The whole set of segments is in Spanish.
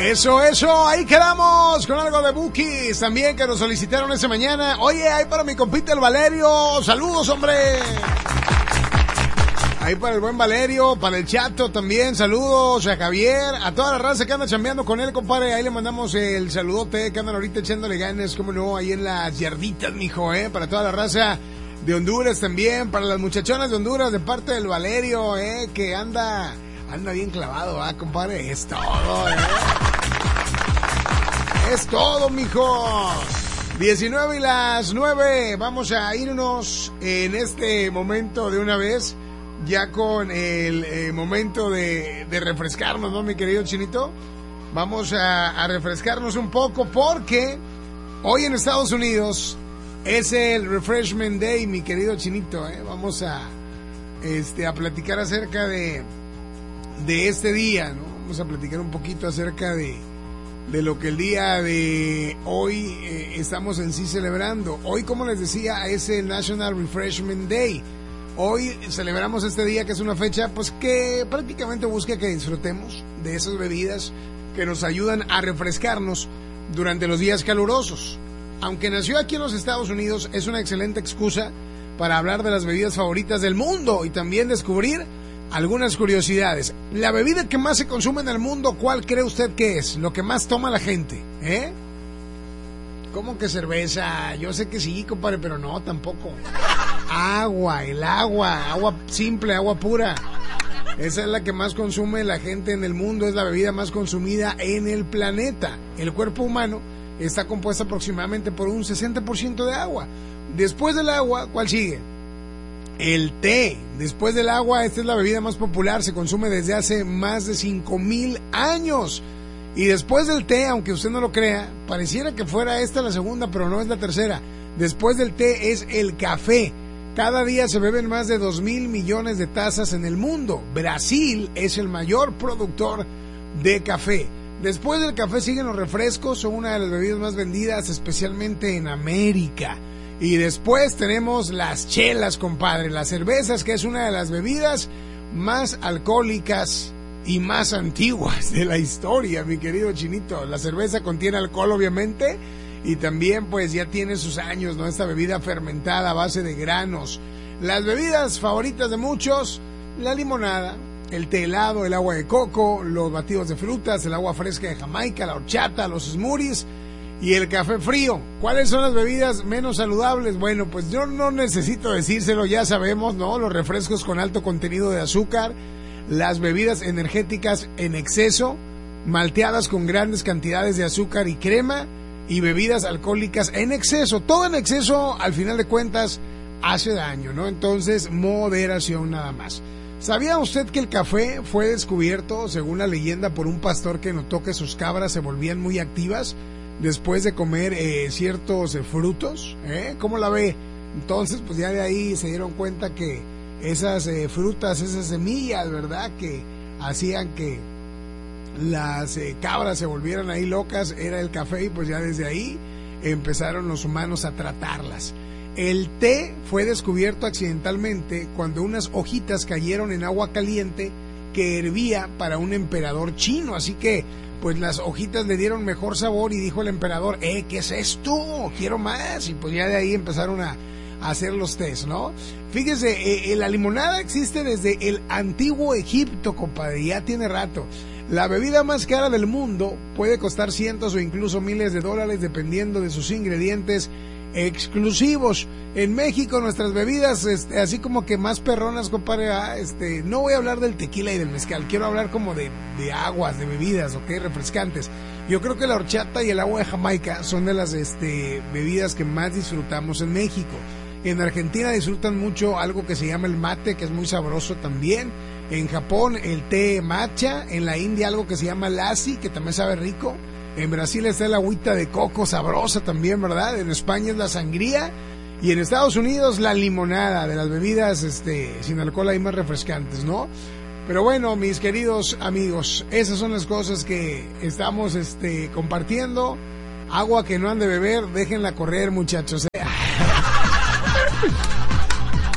Eso, ahí quedamos con algo de Bukis también que nos solicitaron esta mañana. Oye, ahí para mi compita el Valerio, saludos, hombre. Ahí para el buen Valerio, para el Chato también, saludos a Javier, a toda la raza que anda chambeando con él, compadre. Ahí le mandamos el saludote que andan ahorita echándole ganas, como no, ahí en las yarditas, mijo, para toda la raza de Honduras también, para las muchachonas de Honduras de parte del Valerio, que anda bien clavado, compadre. Es todo, Es todo, mijo. 19:09. Vamos a irnos en este momento de una vez, ya con el momento de refrescarnos, ¿no, mi querido Chinito? Vamos a refrescarnos un poco porque hoy en Estados Unidos es el Refreshment Day, mi querido Chinito, Vamos a platicar acerca de este día, ¿no? Vamos a platicar un poquito acerca de lo que el día de hoy estamos en sí celebrando. Hoy, como les decía, es el National Refreshment Day. Hoy celebramos este día, que es una fecha pues que prácticamente busca que disfrutemos de esas bebidas que nos ayudan a refrescarnos durante los días calurosos. Aunque nació aquí en los Estados Unidos, es una excelente excusa para hablar de las bebidas favoritas del mundo y también descubrir algunas curiosidades. La bebida que más se consume en el mundo, ¿cuál cree usted que es? Lo que más toma la gente, ¿Cómo que cerveza? Yo sé que sí, compadre, pero no, tampoco. Agua simple, agua pura. Esa es la que más consume la gente en el mundo, es la bebida más consumida en el planeta. El cuerpo humano está compuesto aproximadamente por un 60% de agua. Después del agua, ¿cuál sigue? El té. Después del agua, esta es la bebida más popular, se consume desde hace más de 5,000 años. Y después del té, aunque usted no lo crea, pareciera que fuera esta la segunda, pero no, es la tercera. Después del té es el café. Cada día se beben más de 2,000 millones de tazas en el mundo. Brasil es el mayor productor de café. Después del café siguen los refrescos, son una de las bebidas más vendidas, especialmente en América. Y después tenemos las chelas, compadre, las cervezas, que es una de las bebidas más alcohólicas y más antiguas de la historia, mi querido Chinito. La cerveza contiene alcohol, obviamente, y también pues ya tiene sus años, ¿no? Esta bebida fermentada a base de granos. Las bebidas favoritas de muchos: la limonada, el té helado, el agua de coco, los batidos de frutas, el agua fresca de Jamaica, la horchata, los smoothies y el café frío. ¿Cuáles son las bebidas menos saludables? Bueno, pues yo no necesito decírselo, ya sabemos, ¿no? Los refrescos con alto contenido de azúcar, las bebidas energéticas en exceso, malteadas con grandes cantidades de azúcar y crema, y bebidas alcohólicas en exceso. Todo en exceso, al final de cuentas, hace daño, ¿no? Entonces, moderación nada más. ¿Sabía usted que el café fue descubierto, según la leyenda, por un pastor que notó que sus cabras se volvían muy activas después de comer ciertos frutos? ¿Cómo la ve? Entonces, pues ya de ahí se dieron cuenta que esas frutas, esas semillas, ¿verdad?, que hacían que las cabras se volvieran ahí locas, era el café, y pues ya desde ahí empezaron los humanos a tratarlas. El té fue descubierto accidentalmente cuando unas hojitas cayeron en agua caliente que hervía para un emperador chino, así que pues las hojitas le dieron mejor sabor y dijo el emperador, ¿qué es esto? Quiero más. Y pues ya de ahí empezaron a hacer los tés, ¿no? Fíjese, la limonada existe desde el antiguo Egipto, compadre, ya tiene rato. La bebida más cara del mundo puede costar cientos o incluso miles de dólares dependiendo de sus ingredientes exclusivos. En México nuestras bebidas, así como que más perronas, compadre, no voy a hablar del tequila y del mezcal, quiero hablar como de aguas, de bebidas, ¿ok? Refrescantes. Yo creo que la horchata y el agua de Jamaica son de las bebidas que más disfrutamos en México. En Argentina disfrutan mucho algo que se llama el mate, que es muy sabroso también. En Japón el té matcha. En la India algo que se llama lassi, que también sabe rico. En Brasil está el agüita de coco, sabrosa también, ¿verdad? En España es la sangría. Y en Estados Unidos la limonada, de las bebidas sin alcohol ahí más refrescantes, ¿no? Pero bueno, mis queridos amigos, esas son las cosas que estamos compartiendo. Agua que no han de beber, déjenla correr, muchachos.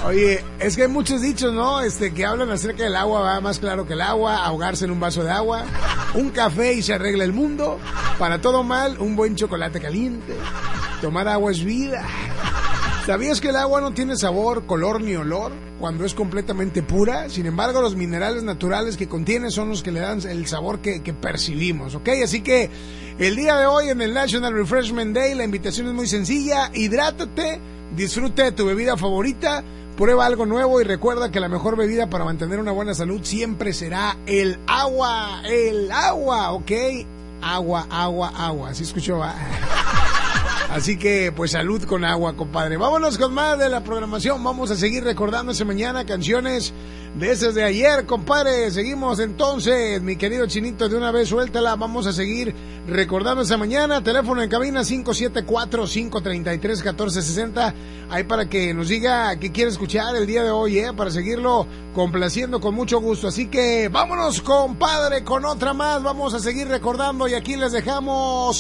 Oye, es que hay muchos dichos, ¿no? Que hablan acerca del agua, va más claro que el agua, ahogarse en un vaso de agua, un café y se arregla el mundo, para todo mal, un buen chocolate caliente, tomar agua es vida. ¿Sabías que el agua no tiene sabor, color ni olor cuando es completamente pura? Sin embargo, los minerales naturales que contiene son los que le dan el sabor que percibimos, ¿ok? Así que el día de hoy en el National Refreshment Day la invitación es muy sencilla: hidrátate, disfruta de tu bebida favorita, prueba algo nuevo y recuerda que la mejor bebida para mantener una buena salud siempre será el agua, ¿ok? Agua, ¿sí escuchó? Así que, pues, salud con agua, compadre. Vámonos con más de la programación. Vamos a seguir recordándose mañana canciones de esas de ayer, compadre. Seguimos entonces, mi querido Chinito, de una vez suéltala. Vamos a seguir recordando esa mañana. Teléfono en cabina 574-533-1460. Ahí para que nos diga qué quiere escuchar el día de hoy, para seguirlo complaciendo con mucho gusto. Así que vámonos, compadre, con otra más. Vamos a seguir recordando y aquí les dejamos